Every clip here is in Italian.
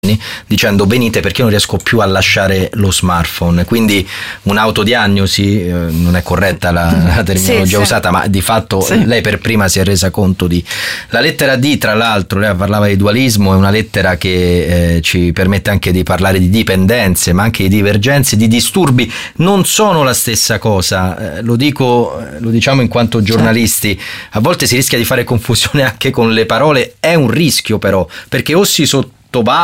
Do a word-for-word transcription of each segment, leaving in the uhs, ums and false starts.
dicendo venite perché io non riesco più a lasciare lo smartphone, quindi un'autodiagnosi, eh, non è corretta la, la terminologia sì, usata, sì. ma di fatto sì. lei per prima si è resa conto di... La lettera D, tra l'altro, lei parlava di dualismo, è una lettera che eh, ci permette anche di parlare di dipendenze, ma anche di divergenze, di disturbi. Non sono la stessa cosa, eh, lo dico, lo diciamo in quanto giornalisti, a volte si rischia di fare confusione anche con le parole, è un rischio però, perché o si sottovaluta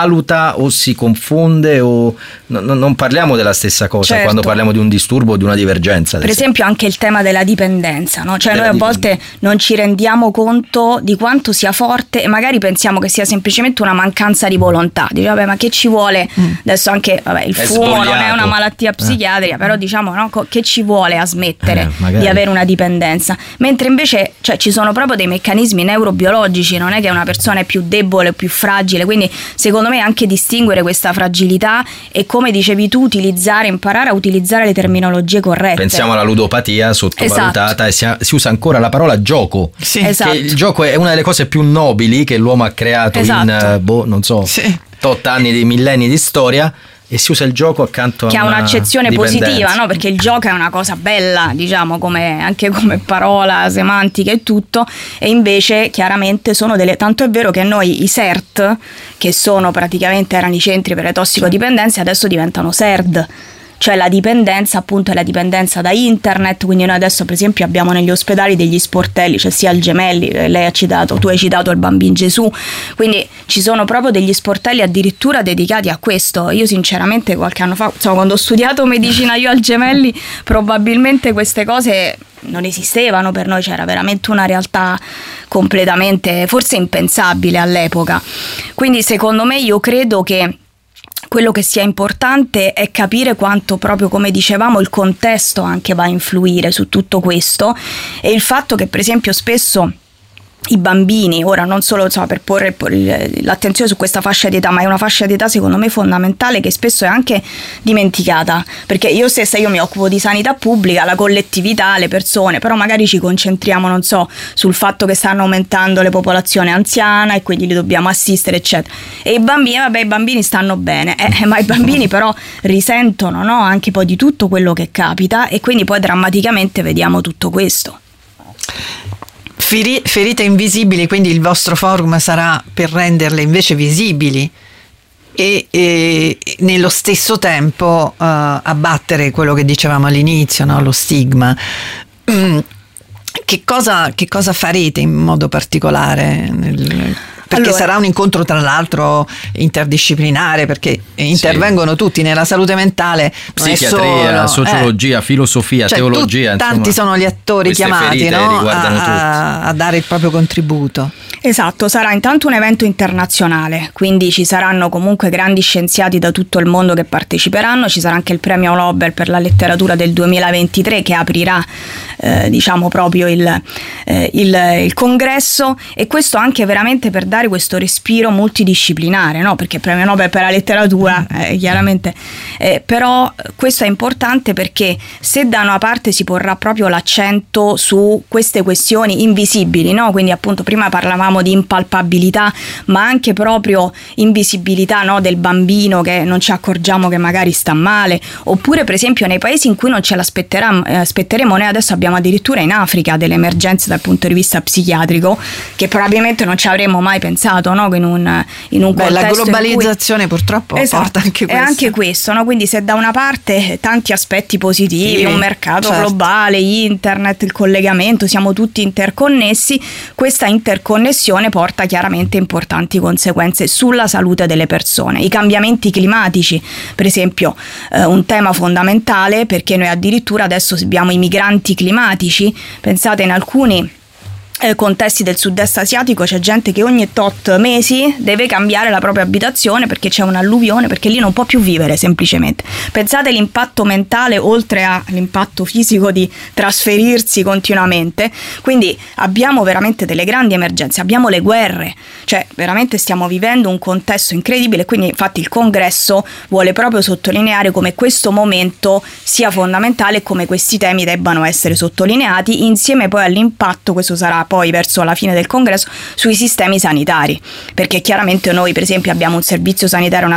o si confonde o no, no, non parliamo della stessa cosa certo. quando parliamo di un disturbo o di una divergenza. Per esempio anche il tema della dipendenza, no? Cioè della noi a volte non ci rendiamo conto di quanto sia forte e magari pensiamo che sia semplicemente una mancanza di volontà. Dici vabbè, ma che ci vuole? Mm. Adesso anche vabbè, il è fumo svogliato. Non è una malattia psichiatrica, eh. però diciamo no, che ci vuole a smettere eh, di avere una dipendenza, mentre invece cioè, ci sono proprio dei meccanismi neurobiologici, non è che una persona è più debole o più fragile, quindi secondo me anche distinguere questa fragilità e, come dicevi tu, utilizzare, imparare a utilizzare le terminologie corrette. Pensiamo alla ludopatia sottovalutata, esatto. e si, si usa ancora la parola gioco, sì. esatto. che il gioco è una delle cose più nobili che l'uomo ha creato esatto. in boh, non so sì. tot anni di millenni di storia. E si usa il gioco accanto che a una che ha un'accezione dipendenza. positiva, no? Perché il gioco è una cosa bella, diciamo, come anche come parola, semantica e tutto, e invece chiaramente sono delle, tanto è vero che noi i S E R T, che sono praticamente erano i centri per le tossicodipendenze, adesso diventano S E R D. Cioè la dipendenza appunto è la dipendenza da internet, quindi noi adesso per esempio abbiamo negli ospedali degli sportelli, cioè sia il Gemelli, lei ha citato, tu hai citato il Bambin Gesù, quindi ci sono proprio degli sportelli addirittura dedicati a questo. Io sinceramente qualche anno fa, insomma, quando ho studiato medicina io al Gemelli, probabilmente queste cose non esistevano per noi, c'era veramente una realtà completamente forse impensabile all'epoca. Quindi secondo me io credo che quello che sia importante è capire quanto, proprio come dicevamo, il contesto anche va a influire su tutto questo, e il fatto che per esempio spesso i bambini, ora non solo insomma, per porre l'attenzione su questa fascia di età, ma è una fascia di età secondo me fondamentale che spesso è anche dimenticata, perché io stessa io mi occupo di sanità pubblica, la collettività, le persone, però magari ci concentriamo, non so, sul fatto che stanno aumentando le popolazione anziana e quindi li dobbiamo assistere eccetera, e i bambini, vabbè i bambini stanno bene, eh, ma i bambini però risentono, no, anche poi di tutto quello che capita, e quindi poi drammaticamente vediamo tutto questo. Ferite invisibili, quindi il vostro forum sarà per renderle invece visibili e, e nello stesso tempo uh, abbattere quello che dicevamo all'inizio, no? Lo stigma. Mm. Che cosa, che cosa farete in modo particolare? Nel... Perché allora, sarà un incontro tra l'altro interdisciplinare, perché intervengono sì. tutti nella salute mentale, psichiatria, solo, sociologia, eh. filosofia, cioè, teologia. Tu, tanti insomma, sono gli attori chiamati, no? a, a dare il proprio contributo. Esatto, sarà intanto un evento internazionale, quindi ci saranno comunque grandi scienziati da tutto il mondo che parteciperanno, ci sarà anche il premio Nobel per la letteratura del duemilaventitré che aprirà eh, diciamo proprio il, eh, il, il congresso, e questo anche veramente per dare questo respiro multidisciplinare, no? Perché il premio Nobel per la letteratura eh, chiaramente eh, però questo è importante perché se da una parte si porrà proprio l'accento su queste questioni invisibili, no? Quindi appunto prima parlavamo di impalpabilità, ma anche proprio invisibilità, no? Del bambino che non ci accorgiamo che magari sta male, oppure per esempio nei paesi in cui non ce l'aspetteremo, noi adesso abbiamo addirittura in Africa delle emergenze dal punto di vista psichiatrico che probabilmente non ci avremmo mai pensato, no? In un, in un Beh, contesto la globalizzazione in cui... purtroppo esatto, porta anche questo. È anche questo, no? Quindi se da una parte tanti aspetti positivi, sì, un mercato certo. globale, internet, il collegamento, siamo tutti interconnessi, questa interconnessione porta chiaramente importanti conseguenze sulla salute delle persone. I cambiamenti climatici, per esempio, eh, un tema fondamentale, perché noi addirittura adesso abbiamo i migranti climatici, pensate in alcuni Eh, contesti del sud-est asiatico c'è gente che ogni tot mesi deve cambiare la propria abitazione perché c'è un'alluvione, perché lì non può più vivere semplicemente. Pensate l'impatto mentale oltre all'impatto fisico di trasferirsi continuamente, quindi abbiamo veramente delle grandi emergenze, abbiamo le guerre, cioè veramente stiamo vivendo un contesto incredibile, quindi infatti il congresso vuole proprio sottolineare come questo momento sia fondamentale e come questi temi debbano essere sottolineati insieme poi all'impatto. Questo sarà poi verso la fine del congresso, sui sistemi sanitari, perché chiaramente noi per esempio abbiamo un servizio sanitario